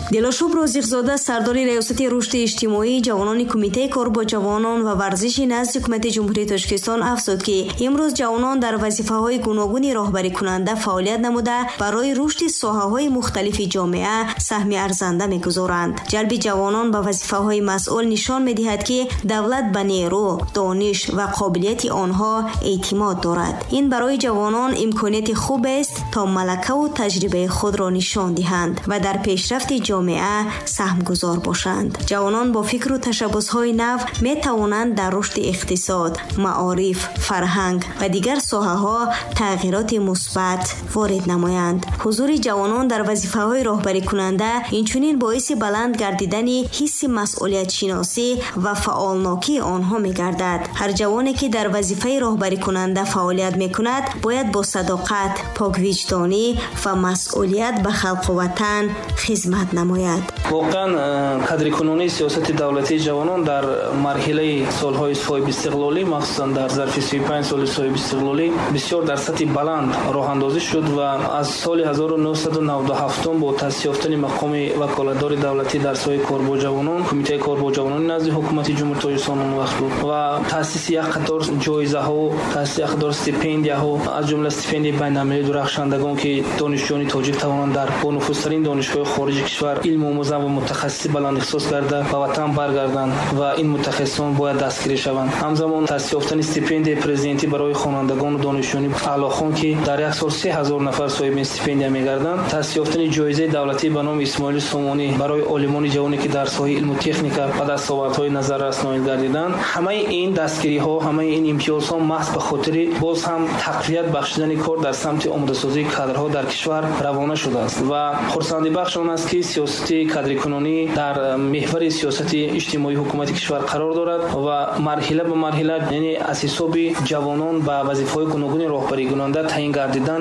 دلاشوب رازق‌زاده سرداری ریاست رشد اجتماعی جوانان کمیته کار با جوانان و ورزش نزد حکومت جمهوری تاجیکستان افزود که امروز جوانان در وظیفه‌های گوناگون راهبری کننده فعالیت نموده برای رشد ساحه‌های مختلف جامعه سهم ارزنده می‌گذارند. جلب جوانان به وظیفه‌های مسئول نشان می‌دهد که دولت به نیرو، دانش و قابلیت آنها اعتماد دارد. این برای جوانان امکانیت خوب است تا ملکه و تجربه خود را نشان دهند و در پیشرفت جامعه سهمگذار باشند. جوانان با فکر و تشبس‌های نو می توانند در رشد اقتصاد، معارف، فرهنگ و دیگر ساحه‌ها تغییرات مثبت وارد نمایند. حضور جوانان در وظیفه‌های راهبری کننده اینچنین باعث بلند گردیدن حس مسئولیت شناسی و فعالناکی آنها می‌گردد. هر جوانی که در وظیفه راهبری کننده فعالیت می‌کند باید با صداقت، پاکوجدانی و مسئولیت به خلق و وطن خدمت نماید. واقعا کادرکنونی سیاست دولتی جوانان در مرحله سالهای صاحب استقلالی مخصوصا در ظرف 35 سال صاحب استقلالی بسیار در سطح بلند راه اندازی شد و از سال 1997 با تأسیس یافتن مقام وکالتدار دولتی در سایه کار با جوانان کمیته کار با جوانان نزد حکومت جمهوری تاجیکستان اون وقت بود و تأسیس یک قطار جایزه ها، تأسیس یک قطار استیپندیه ها، از جمله استیپندی بین‌المللی درخشندگان که دانشجویان تاجیک توانند در با نفوذترین دانشگاه خارج کشور علم آموزان و متخصص بلند اختصاص کرده به وطن برگردند و این متخصصان باید دستگیری شوند. همزمان تأسیس یافتن استیپندی پرزیدنتی برای خوانندگان و دانشجویان اعلیخوان که در یک سال 3000 نفر صاحب استیپندی می‌گردند. تأسیس یافتن جایزه دولتی به نام اسماعیل سومانی برای عالمان جوانی که در ساحه علم و تکنیک و دستاوردهای نظررس نایل گردیدند. همه این دستگیری‌ها، همه این امتیازها محض به خاطر باز هم تقویت بخشیدن کار در سمت آماده‌سازی کادرها در کشور روانه شده است و خرسندی بخش آن است که سیاست کادرکنونی در محور سیاست اجتماعی حکومت کشور قرار دارد و مرحله به مرحله یعنی از حساب جوانان به وظیفه‌های گوناگون راهبری کننده تعیین گردیدن